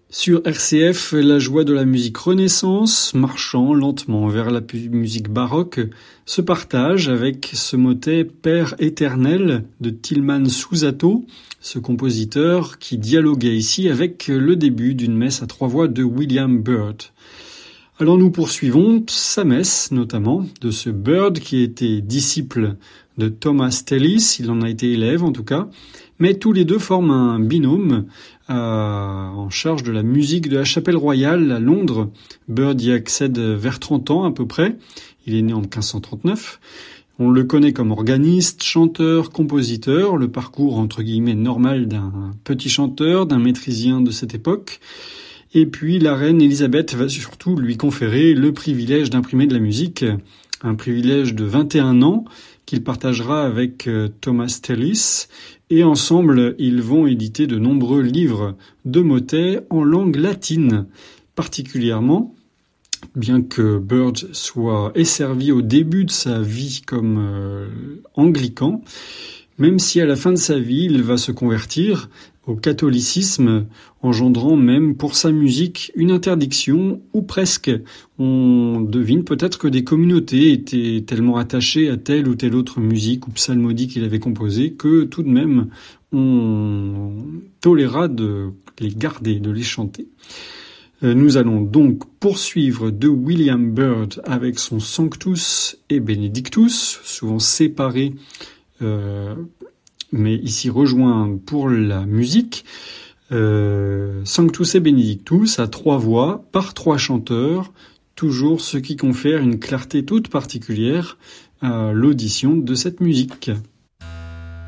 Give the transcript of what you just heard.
Sur RCF, la joie de la musique Renaissance, marchant lentement vers la musique baroque, se partage avec ce motet Père éternel de Tilman Susato, ce compositeur qui dialoguait ici avec le début d'une messe à 3 voix de William Byrd. Alors nous poursuivons sa messe, notamment, de ce Byrd qui était disciple de Thomas Tallis, il en a été élève en tout cas, mais tous les deux forment un binôme en charge de la musique de la Chapelle Royale à Londres. Byrd y accède vers 30 ans à peu près, il est né en 1539. On le connaît comme organiste, chanteur, compositeur, le parcours entre guillemets normal d'un petit chanteur, d'un maîtrisien de cette époque. Et puis la reine Élisabeth va surtout lui conférer le privilège d'imprimer de la musique, un privilège de 21 ans qu'il partagera avec Thomas Tallis. Et ensemble, ils vont éditer de nombreux livres de motets en langue latine, particulièrement, bien que Byrd soit esservi au début de sa vie comme anglican, même si à la fin de sa vie, il va se convertir au catholicisme, engendrant même pour sa musique une interdiction, ou presque. On devine peut-être que des communautés étaient tellement attachées à telle ou telle autre musique ou psalmodie qu'il avait composée que tout de même on toléra de les garder, de les chanter. Nous allons donc poursuivre de William Byrd avec son Sanctus et Benedictus, souvent séparés mais ici rejoint pour la musique. Sanctus et Benedictus à 3 voix, par 3 chanteurs, toujours ce qui confère une clarté toute particulière à l'audition de cette musique.